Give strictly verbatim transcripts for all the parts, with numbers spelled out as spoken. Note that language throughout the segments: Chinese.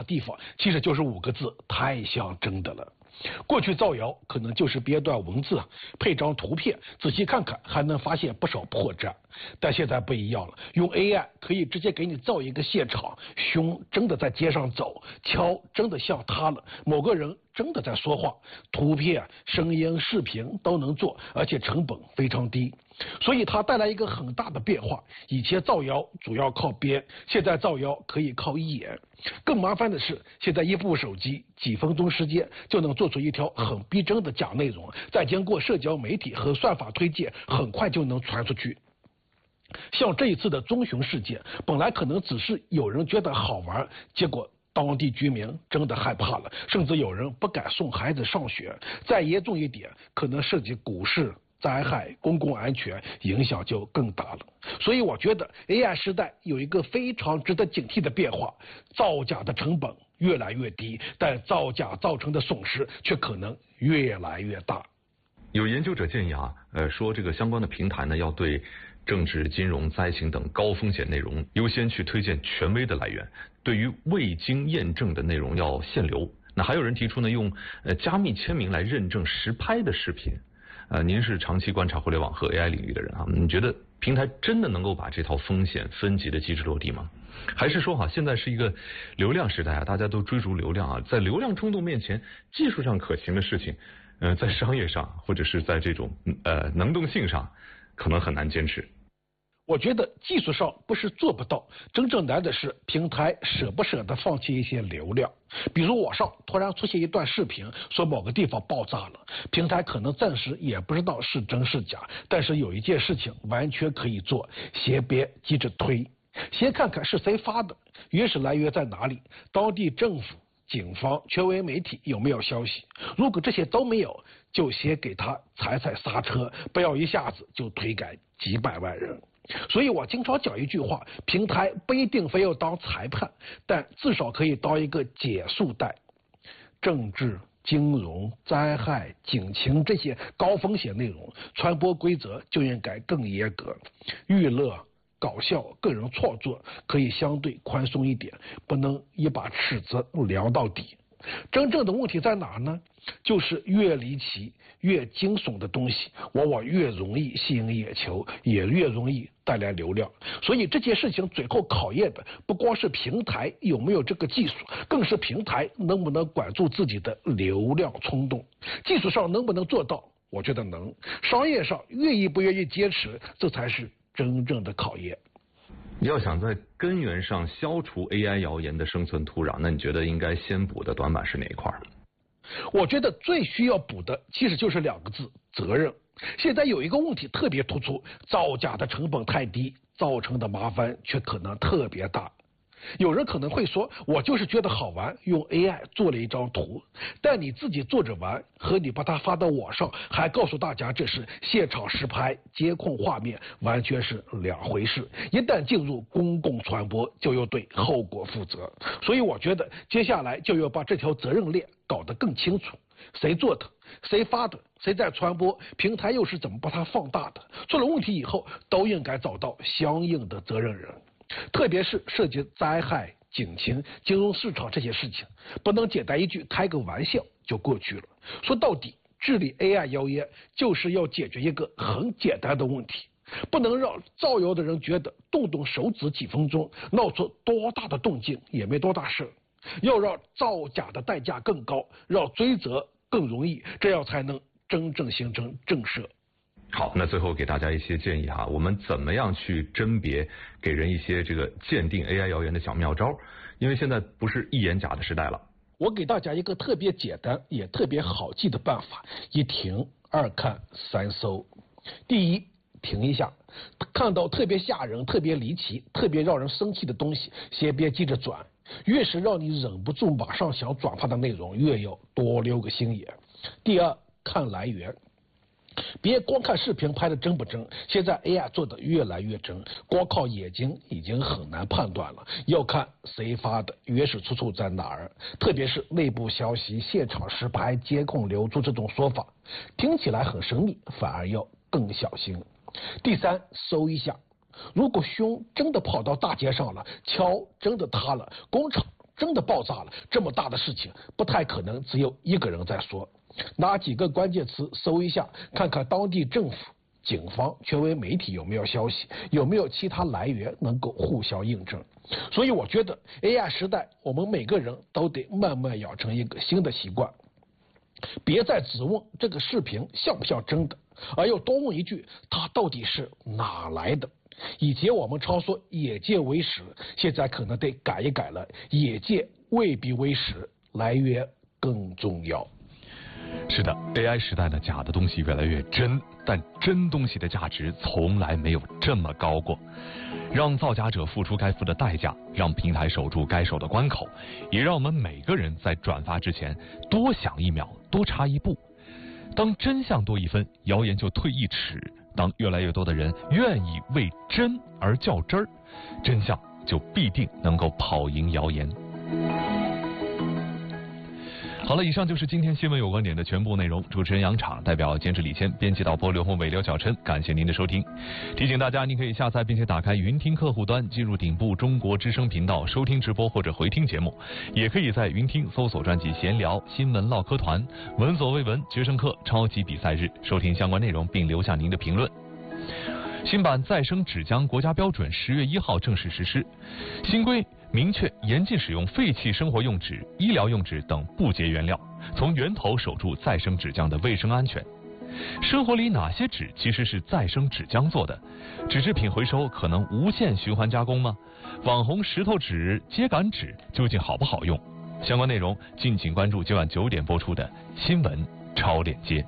地方，其实就是五个字：太像真的了。过去造谣可能就是编段文字，配张图片，仔细看看还能发现不少破绽。但现在不一样了，用 A I 可以直接给你造一个现场，熊真的在街上走，桥真的像塌了，某个人真的在说话，图片、声音、视频都能做，而且成本非常低。所以它带来一个很大的变化，以前造谣主要靠编，现在造谣可以靠演。更麻烦的是，现在一部手机几分钟时间就能做出一条很逼真的假内容，再经过社交媒体和算法推荐，很快就能传出去。像这一次的棕熊事件，本来可能只是有人觉得好玩，结果当地居民真的害怕了，甚至有人不敢送孩子上学。再严重一点，可能涉及股市灾害、公共安全，影响就更大了。所以我觉得 A I 时代有一个非常值得警惕的变化，造假的成本越来越低，但造假造成的损失却可能越来越大。 有研究者建议啊，呃，说这个相关的平台呢，要对政治、金融、灾情等高风险内容优先去推荐权威的来源，对于未经验证的内容要限流。那还有人提出呢，用呃加密签名来认证实拍的视频。呃，您是长期观察互联网和 A I 领域的人啊，你觉得平台真的能够把这套风险分级的机制落地吗？还是说哈，现在是一个流量时代啊，大家都追逐流量啊，在流量冲动面前，技术上可行的事情，呃，在商业上或者是在这种呃能动性上，可能很难坚持。 我觉得技术上不是做不到，真正难的是平台舍不舍得放弃一些流量。比如网上突然出现一段视频，说某个地方爆炸了，平台可能暂时也不知道是真是假，但是有一件事情完全可以做，先别急着推，先看看是谁发的，原始来源在哪里，当地政府、警方、权威媒体有没有消息。如果这些都没有，就先给他踩踩刹车，不要一下子就推给几百万人。所以我经常讲一句话，平台不一定非要当裁判，但至少可以当一个减速带。政治、金融、灾害、警情这些高风险内容，传播规则就应该更严格。娱乐、搞笑、个人创作可以相对宽松一点，不能一把尺子量到底。真正的问题在哪呢？就是越离奇、越惊悚的东西，往往越容易吸引眼球，也越容易带来流量。所以这件事情最后考验的不光是平台有没有这个技术，更是平台能不能管住自己的流量冲动。技术上能不能做到？我觉得能。商业上愿意不愿意坚持，这才是真正的考验。 要想在根源上消除 A I 谣言的生存土壤，那你觉得应该先补的短板是哪一块？ 我觉得最需要补的其实就是两个字：责任。现在有一个问题特别突出，造假的成本太低，造成的麻烦却可能特别大。有人可能会说，我就是觉得好玩，用 A I 做了一张图，但你自己做着玩，和你把它发到网上，还告诉大家这是现场实拍、监控画面，完全是两回事。一旦进入公共传播，就要对后果负责。所以我觉得接下来就要把这条责任链搞得更清楚，谁做的，谁发的，谁在传播，平台又是怎么把它放大的，出了问题以后都应该找到相应的责任人。特别是涉及灾害、警情、金融市场这些事情，不能简单一句开个玩笑就过去了。说到底，治理 A I 谣言就是要解决一个很简单的问题，不能让造谣的人觉得动动手指几分钟，闹出多大的动静也没多大事，要让造假的代价更高，让追责更容易，这样才能真正形成震慑。 好，那最后给大家一些建议哈，我们怎么样去甄别，给人一些这个鉴定 A I 谣言的小妙招？因为现在不是一言假的时代了。 我给大家一个特别简单也特别好记的办法：一停、二看、三搜。第一，停一下，看到特别吓人、特别离奇、特别让人生气的东西，先别急着转，越是让你忍不住马上想转发的内容，越要多留个心眼。第二，看来源。别光看视频拍的真不真，现在 A I 做的越来越真，光靠眼睛已经很难判断了，要看谁发的，原始出处在哪儿。特别是内部消息、现场实拍、监控流出这种说法，听起来很神秘，反而要更小心。第三，搜一下，如果熊真的跑到大街上了，桥真的塌了，工厂真的爆炸了，这么大的事情不太可能只有一个人在说。拿几个关键词搜一下，看看当地政府、警方、权威媒体有没有消息，有没有其他来源能够互相印证。所以我觉得 A I 时代，我们每个人都得慢慢养成一个新的习惯，别再只问这个视频像不像真的，而要多问一句，它到底是哪来的？以前我们常说眼见为实，现在可能得改一改了，眼见未必为实，来源更重要。 是的 ，A I 时代呢，假的东西越来越真，但真东西的价值从来没有这么高过。让造假者付出该付的代价，让平台守住该守的关口，也让我们每个人在转发之前多想一秒，多查一步。当真相多一分，谣言就退一尺。当越来越多的人愿意为真而较真儿，真相就必定能够跑赢谣言。好了，以上就是今天新闻有观点的全部内容。主持人杨昶，代表监制李谦，编辑导播刘宏伟、刘小琛，感谢您的收听。提醒大家，您可以下载并且打开云听客户端，进入顶部中国之声频道收听直播或者回听节目，也可以在云听搜索专辑闲聊、新闻唠嗑团、闻所未闻、决胜课、超级比赛日，收听相关内容并留下您的评论。新版再生纸浆国家标准十月一号正式实施，新规明确严禁使用废弃生活用纸、医疗用纸等不洁原料，从源头守住再生纸浆的卫生安全。生活里哪些纸其实是再生纸浆做的？纸制品回收可能无限循环加工吗？网红石头纸、秸秆纸究竟好不好用？相关内容敬请关注今晚九点播出的新闻超链接。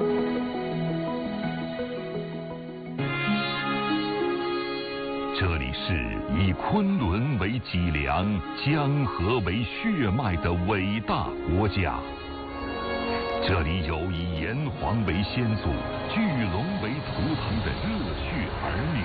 这里是以昆仑为脊梁、江河为血脉的伟大国家。这里有以炎黄为先祖、巨龙为图腾的热血儿女。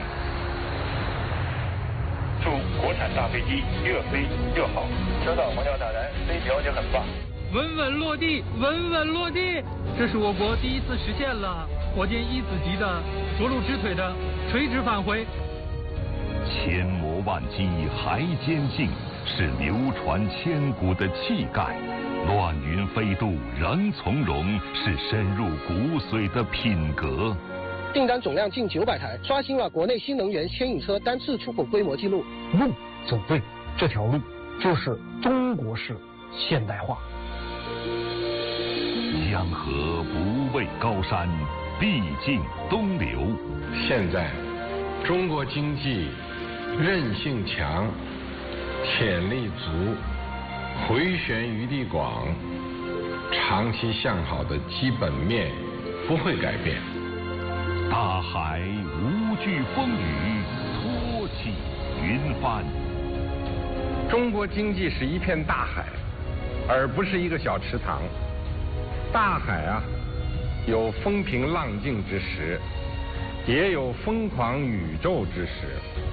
祝国产大飞机越飞越好，收到黄教大人，飞行就很棒。 稳稳落地，稳稳落地，这是我国第一次实现了火箭一子级的着陆直腿的垂直返回。 千磨万击还坚劲，是流传千古的气概；乱云飞渡仍从容，是深入骨髓的品格。 订单总量近九百台，刷新了国内新能源牵引车单次出口规模纪录。 路走对，这条路就是中国式现代化。 江河不畏高山，必经东流。 现在，中国经济韧性强，潜力足，回旋余地广，长期向好的基本面不会改变。 大海无惧风雨，托起云帆。 中国经济是一片大海，而不是一个小池塘。大海啊，有风平浪静之时，也有疯狂宇宙之时。